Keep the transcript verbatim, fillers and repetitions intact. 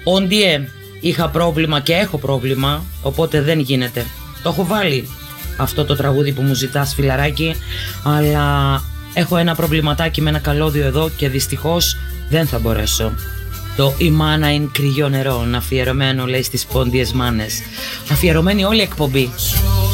Όντιε, είχα πρόβλημα και έχω πρόβλημα, οπότε δεν γίνεται. Το έχω βάλει αυτό το τραγούδι που μου ζητάς, φιλαράκι, αλλά έχω ένα προβληματάκι με ένα καλώδιο εδώ και δυστυχώς δεν θα μπορέσω. Το «Η μάνα είναι κρυό νερό», αφιερωμένο λέει στις πόντιες μάνες. Αφιερωμένη όλη η εκπομπή.